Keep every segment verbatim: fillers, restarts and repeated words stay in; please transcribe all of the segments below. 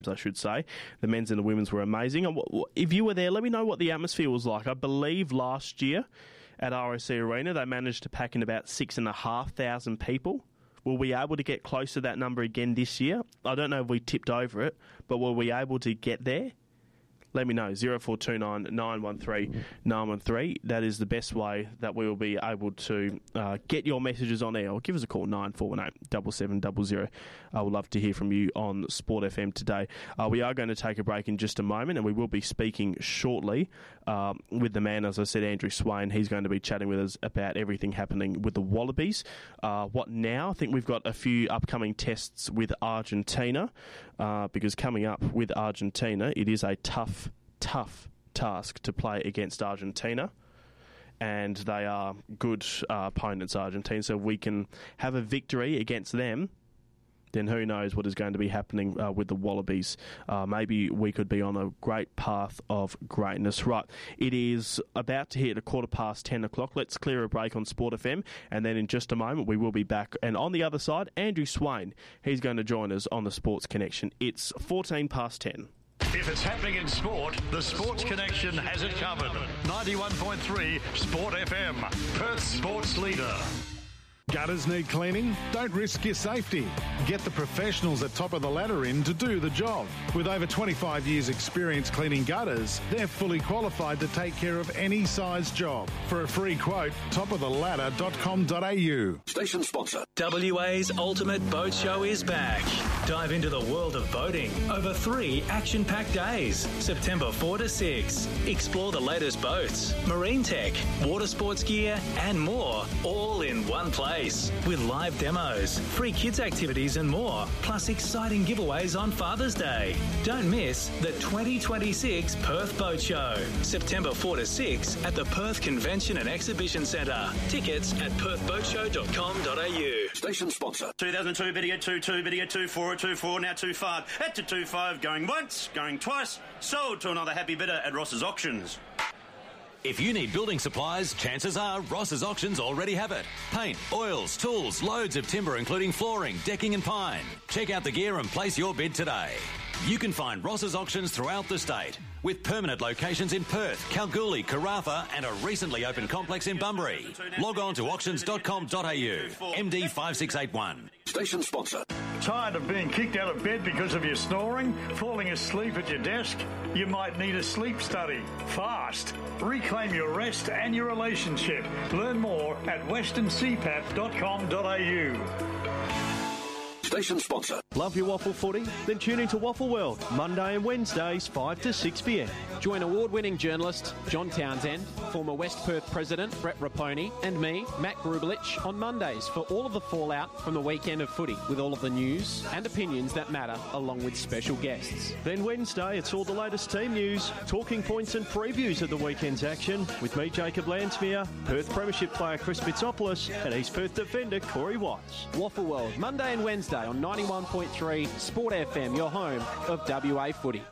I should say. The men's and the women's were amazing. If you were there, let me know what the atmosphere was like. I believe last year at R S C Arena, they managed to pack in about six and a half thousand people. Will we be able to get close to that number again this year? I don't know if we tipped over it, but were we able to get there? Let me know, zero four two nine, nine one three, nine one three. That is the best way that we will be able to uh, get your messages on air. Or give us a call, nine four one eight, seven seven zero zero. I would love to hear from you on Sport F M today. Uh, we are going to take a break in just a moment, and we will be speaking shortly uh, with the man, as I said, Andrew Swain. He's going to be chatting with us about everything happening with the Wallabies. Uh, what now? I think we've got a few upcoming tests with Argentina, uh, because coming up with Argentina, it is a tough tough task to play against Argentina, and they are good uh, opponents, Argentina, so if we can have a victory against them, then who knows what is going to be happening uh, with the Wallabies. Uh, maybe we could be on a great path of greatness. Right, it is about to hit a quarter past ten o'clock. Let's clear a break on Sport F M, and then in just a moment we will be back. And on the other side, Andrew Swain, he's going to join us on the Sports Connection. It's fourteen past ten. If it's happening in sport, the Sports Connection has it covered. ninety-one point three Sport F M, Perth's sports leader. Gutters need cleaning? Don't risk your safety. Get the professionals at Top of the Ladder in to do the job. With over twenty-five years experience cleaning gutters, they're fully qualified to take care of any size job. For a free quote, top of the ladder dot com dot a u. Station sponsor. W A's Ultimate Boat Show is back. Dive into the world of boating over three action-packed days, September fourth to sixth. Explore the latest boats, marine tech, water sports gear and more, all in one place. With live demos, free kids activities and more, plus exciting giveaways on Father's Day. Don't miss the twenty twenty-six Perth Boat Show, September fourth to sixth at the Perth Convention and Exhibition Centre. Tickets at perth boat show dot com dot a u. Station sponsor. two thousand two, better get two two, better get two four, two four, now two five. At to two five, going once, going twice, sold to another happy bidder at Ross's Auctions. If you need building supplies, chances are Ross's Auctions already have it. Paint, oils, tools, loads of timber including flooring, decking and pine. Check out the gear and place your bid today. You can find Ross's Auctions throughout the state, with permanent locations in Perth, Kalgoorlie, Karratha and a recently opened complex in Bunbury. Log on to auctions dot com dot a u. M D five six eight one. Station sponsor. Tired of being kicked out of bed because of your snoring? Falling asleep at your desk? You might need a sleep study. Fast. Reclaim your rest and your relationship. Learn more at western c pap dot com dot a u. Station sponsor. Love your waffle footy? Then tune into Waffle World, Monday and Wednesdays, five to six p m. Join award-winning journalist John Townsend, former West Perth President Brett Raponi, and me, Matt Grubelich, on Mondays for all of the fallout from the weekend of footy, with all of the news and opinions that matter, along with special guests. Then Wednesday, it's all the latest team news, talking points and previews of the weekend's action, with me, Jacob Lansmere, Perth Premiership player Chris Fitzopoulos, and East Perth defender Corey Watts. Waffle World, Monday and Wednesday on ninety-one point three Sport F M, your home of W A footy.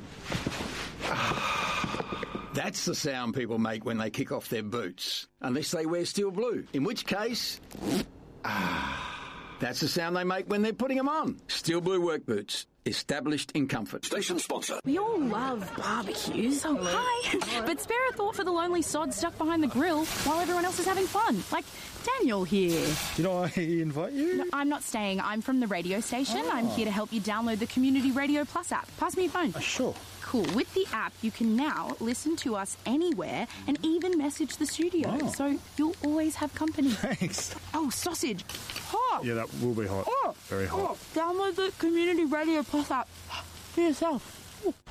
That's the sound people make when they kick off their boots, unless they wear steel blue, in which case, ah, that's the sound they make when they're putting them on. Steel blue work boots, established in comfort. Station sponsor. We all love barbecues. Oh, hi. But spare a thought for the lonely sod stuck behind the grill while everyone else is having fun. Like Daniel here. Did I invite you? No, I'm not staying. I'm from the radio station. Oh. I'm here to help you download the Community Radio Plus app. Pass me your phone. Uh, sure. Cool. With the app, you can now listen to us anywhere and even message the studio. Oh. So you'll always have company. Thanks. Oh, sausage. Hot. Yeah, that will be hot. Oh. Very hot. Oh. Download the Community Radio Plus app for yourself. Ooh.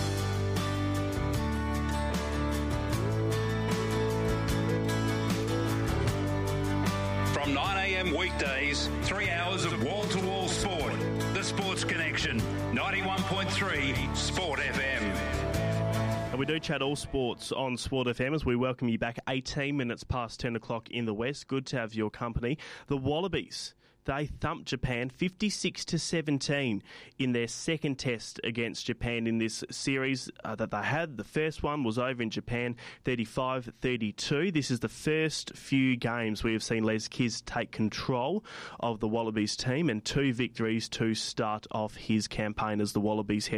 From nine a m weekdays, three hours of wall-to-wall sport. The Sports Connection, ninety-one point three Sport F M. And we do chat all sports on Sport F M as we welcome you back eighteen minutes past ten o'clock in the west. Good to have your company. The Wallabies They thumped Japan fifty-six to seventeen in their second test against Japan in this series uh, that they had. The first one was over in Japan, thirty-five thirty-two. This is the first few games we have seen Les Kiss take control of the Wallabies team, and two victories to start off his campaign as the Wallabies head